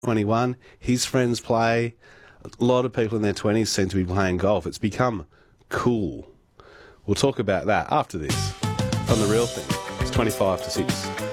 21. His friends play. A lot of people in their 20s seem to be playing golf. It's become cool. We'll talk about that after this on The Real Thing. It's 25 to 6.